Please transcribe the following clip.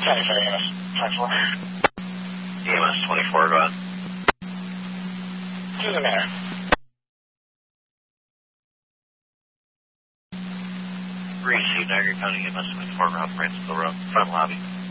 Sorry, EMS 24. EMS 24, go ahead. To the mayor. Received Niagara County EMS 24, Route Francisville Road, front lobby.